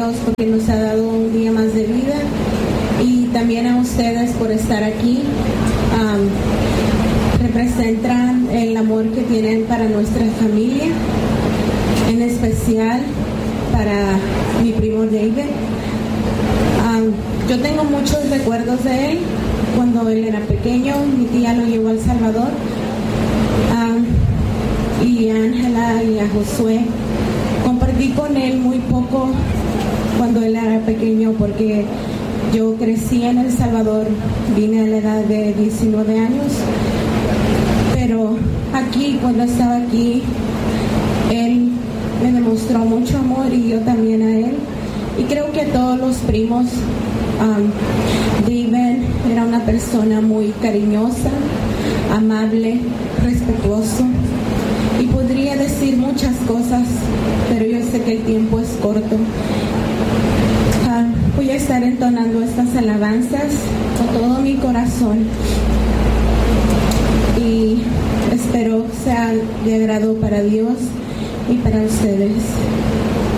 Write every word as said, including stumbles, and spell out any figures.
Dios porque nos ha dado un día más de vida, y también a ustedes por estar aquí. Um, representan el amor que tienen para nuestra familia, en especial para mi primo David. Um, yo tengo muchos recuerdos de él. Cuando él era pequeño, mi tía lo llevó a El Salvador, um, y a Ángela y a Josué. Compartí con él muy poco cuando él era pequeño, porque yo crecí en El Salvador, vine a la edad de diecinueve años, pero aquí, cuando estaba aquí, él me demostró mucho amor y yo también a él. Y creo que a todos los primos, um, David era una persona muy cariñosa, amable, respetuoso, y podría decir muchas cosas, pero yo sé que el tiempo es corto. Uh, voy a estar entonando estas alabanzas con todo mi corazón y espero sea de agrado para Dios y para ustedes.